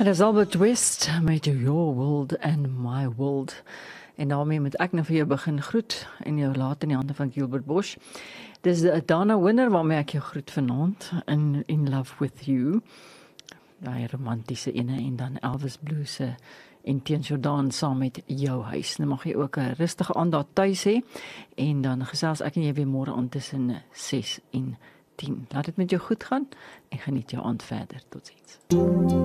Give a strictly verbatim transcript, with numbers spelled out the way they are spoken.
En dis Albert West met Your World and My World. En daarmee moet ek nou vir jou begin groet en jou laat in die hande van Gilbert Bosch. Dis die Dana Winner waarmee ek jou groet vanaand in In Love With You. Daai romantiese ene en dan Elvis Blues se en Teen Jordan saam met Jou Huis. Nou mag jy ook 'n rustige aand daar tuis hê en dan gesels ek en jy weer môre aand tussen ses en tien. Laat dit met jou goed gaan en geniet jou aand verder. Totsiens.